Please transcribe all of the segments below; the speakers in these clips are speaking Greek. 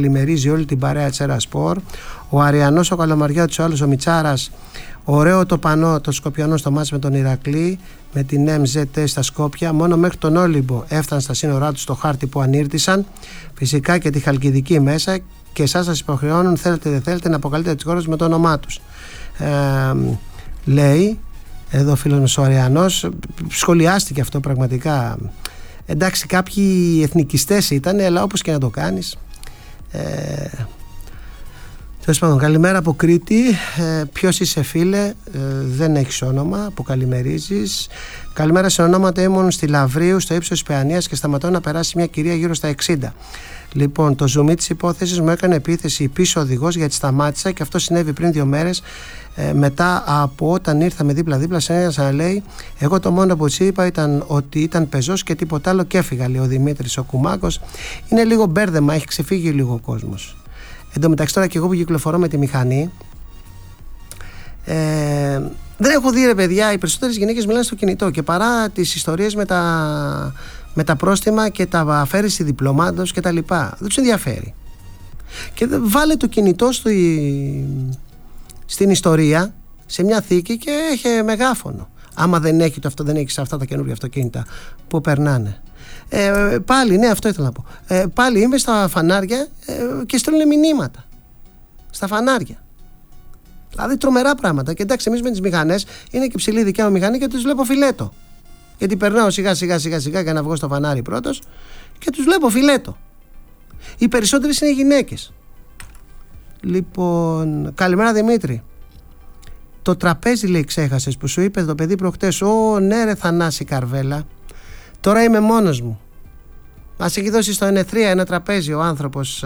καλημερίζει όλη την παρέα της Έρα Σπορ. Ο Αριανός, ο Καλαμαριώτης, ο άλλος ο Μιτσάρας. Ωραίο το πανό των Σκοπιανών στο μάτς με τον Ηρακλή, με την MZT στα Σκόπια. Μόνο μέχρι τον Όλυμπο έφταναν στα σύνορά τους στο χάρτη που ανήρτησαν. Φυσικά και τη Χαλκιδική μέσα. Και εσάς σας υποχρεώνουν, θέλετε δεν θέλετε, να αποκαλείτε τις χώρες με το όνομά τους. Λέει εδώ ο φίλος μας ο Αριανός, σχολιάστηκε αυτό πραγματικά. Εντάξει, κάποιοι εθνικιστές ήταν, αλλά όπως και να το κάνεις. Τέλος πάντων, καλημέρα από Κρήτη. Ποιος είσαι, φίλε? Δεν έχεις όνομα που καλημερίζεις. Καλημέρα σε ονόματα. Ήμουν στη Λαβρίου, στο ύψος της Παιανίας και σταματώ να περάσει μια κυρία γύρω στα 60. Λοιπόν, το ζουμί της υπόθεσης μου έκανε επίθεση πίσω οδηγός γιατί σταμάτησα και αυτό συνέβη πριν 2 μέρες. Μετά από όταν ήρθαμε δίπλα-δίπλα σε ένας να λέει, εγώ το μόνο που της είπα ήταν ότι ήταν πεζός και τίποτα άλλο και έφυγα, λέει ο Δημήτρης ο Κουμάκος. Είναι λίγο μπέρδεμα, έχει ξεφύγει λίγο ο κόσμος. Εν τω μεταξύ, τώρα και εγώ που κυκλοφορώ με τη μηχανή, δεν έχω δει, ρε παιδιά, οι περισσότερες γυναίκες μιλάνε στο κινητό και παρά τις ιστορίες με τα πρόστιμα και τα αφαίρεση διπλωμάτων και τα λοιπά, δεν τους ενδιαφέρει. Και βάλε το κινητό στην ιστορία, σε μια θήκη και έχει μεγάφωνο. Άμα δεν έχει το αυτό, δεν έχει σε αυτά τα καινούργια αυτοκίνητα που περνάνε. Πάλι, ναι, αυτό ήθελα να πω. Πάλι είμαι στα φανάρια και στέλνουν μηνύματα. Στα φανάρια. Δηλαδή τρομερά πράγματα. Και εντάξει, εμείς με τις μηχανές, είναι και ψηλή δικιά μου μηχανή και τους βλέπω φιλέτο. Γιατί περνάω σιγά για να βγω στο φανάρι πρώτος και τους βλέπω φιλέτο. Οι περισσότερες είναι γυναίκες. Λοιπόν, καλημέρα Δημήτρη. Το τραπέζι, λέει, ξέχασες που σου είπε το παιδί προχτές. Ω, ναι, ρε Θανάση Καρβέλα. Τώρα είμαι μόνος μου. Μας έχει δώσει στο Ενεθρία ένα τραπέζι ο άνθρωπος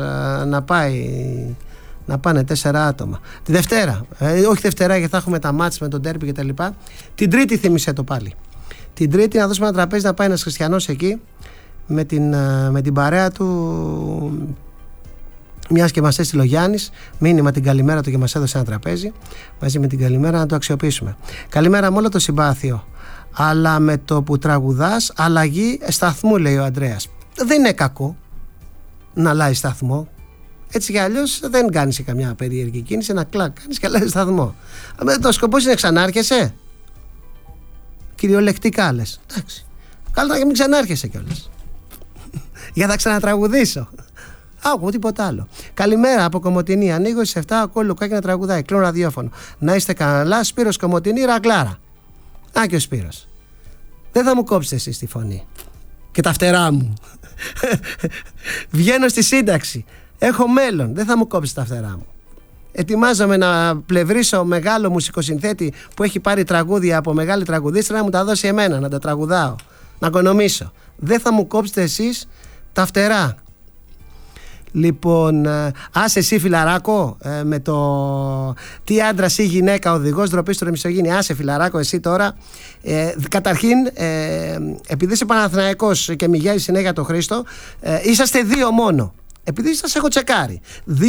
να πάνε 4 άτομα. Τη Δευτέρα, όχι Δευτέρα γιατί θα έχουμε τα μάτς με τον ντέρμπι και τα λοιπά. Την Τρίτη θύμισε το πάλι. Την Τρίτη να δώσουμε ένα τραπέζι να πάει ένας χριστιανός εκεί με την παρέα του, μιας και μας έστειλε ο Γιάννης μήνυμα την καλημέρα του και μας έδωσε ένα τραπέζι μαζί με την καλημέρα να το αξιοποιήσουμε. Καλημέρα με όλο το συμπάθειο, αλλά με το που τραγουδάς αλλαγή σταθμού, λέει ο Ανδρέας. Δεν είναι κακό να αλλάζει σταθμό. Έτσι κι αλλιώς δεν κάνεις καμιά περίεργη κίνηση, ένα κλακ κάνεις και αλλάζει σταθμό. Το σκοπός είναι να ξανάρχεσαι. Κυριολεκτικά λες. Εντάξει. Καλό να μην ξανάρχεσαι κιόλας. Για να ξανατραγουδήσω. Άκου, τίποτα άλλο. Καλημέρα από Κομοτηνή. Ανοίγω στις 7, ακούω Λουκάκι να τραγουδάει. Κλείνω ραδιόφωνο. Να είστε καλά. Σπύρος Κομοτηνή, Ραγκλάρα. Α, και ο Σπύρος. Δεν θα μου κόψετε εσείς τη φωνή. Και τα φτερά μου. Βγαίνω στη σύνταξη. Έχω μέλλον. Δεν θα μου κόψετε τα φτερά μου. Ετοιμάζομαι να πλευρίσω μεγάλο μουσικοσυνθέτη που έχει πάρει τραγούδια από μεγάλη τραγουδίστρα να μου τα δώσει εμένα, να τα τραγουδάω, να οικονομήσω. Δεν θα μου κόψετε εσείς τα φτερά. Λοιπόν, άσε εσύ φιλαράκο με το τι άντρας ή γυναίκα οδηγός ντροπή στο ρεμισογίνη. Άσε φιλαράκο εσύ τώρα. Καταρχήν, επειδή είσαι Παναθηναϊκός και μηγαίνει συνέχεια το Χρήστο, είσαστε 2 μόνο. Επειδή σας έχω τσεκάρει 2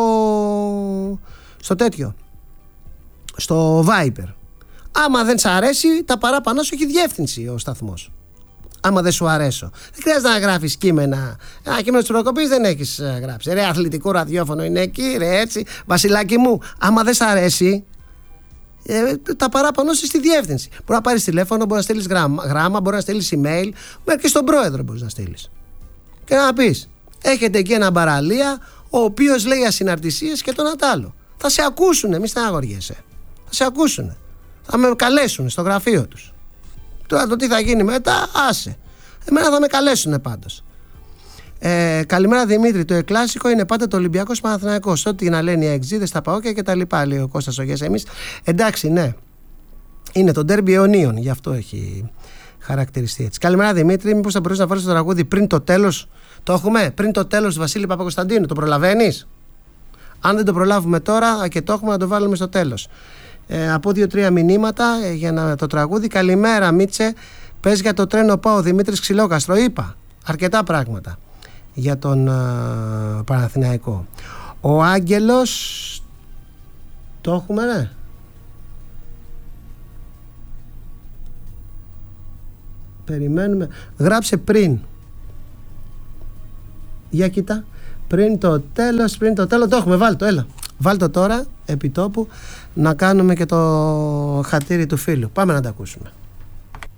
στο τέτοιο, στο Viber. Άμα δεν σ' αρέσει, τα παράπανά σου έχει διεύθυνση ο σταθμός. Άμα δεν σου αρέσω, δεν χρειάζεται να γράφεις κείμενα. Ένα κείμενο της προκοπής δεν έχεις γράψει. Ρε, αθλητικό ραδιόφωνο είναι εκεί, ρε, έτσι. Βασιλάκι μου, άμα δεν σ' αρέσει, τα παράπανά σου στη διεύθυνση. Μπορεί να πάρεις τηλέφωνο, μπορεί να στείλεις γράμμα, μπορεί να στείλεις email, μέχρι και στον πρόεδρο μπορείς να στείλεις. Και να πεις, έχετε εκεί ένα μπαραλία, ο οποίος λέει ασυναρτησίες και τον ατάλλο. Θα σε ακούσουνε, μη στεναχωριέσαι. Θα σε ακούσουνε. Θα με καλέσουν στο γραφείο τους. Τώρα το τι θα γίνει μετά, άσε. Εμένα θα με καλέσουνε πάντως. Καλημέρα Δημήτρη. Το εκλάσικο είναι πάντα το Ολυμπιακός Παναθηναϊκός. Ό,τι να λένε οι αεξίδες, τα παόκια και τα λοιπά, λέει ο Κώστας Ογιές. Εμείς, εντάξει, ναι. Είναι το ντέρμπι αιωνίων, γι' αυτό έχει χαρακτηριστεί έτσι. Καλημέρα Δημήτρη. Μήπως θα μπορείς να βάλεις το τραγούδι πριν το τέλος? Το έχουμε πριν το τέλος του Βασίλη Παπακοσταντίνου. Το προλαβαίνεις? Αν δεν το προλάβουμε τώρα και το έχουμε, να το βάλουμε στο τέλος. Από 2-3 μηνύματα για να το τραγούδι. Καλημέρα Μίτσε. Πες για το τρένο πάω. Δημήτρης Ξυλόκαστρο. Είπα αρκετά πράγματα για τον Παναθηναϊκό. Ο Άγγελος. Το έχουμε, ναι. Περιμένουμε. Γράψε πριν. Για κοίτα. Πριν το τέλος, το έχουμε, βάλτο, έλα. Βάλτο τώρα, επί τόπου, να κάνουμε και το χατήρι του φίλου. Πάμε να τα ακούσουμε.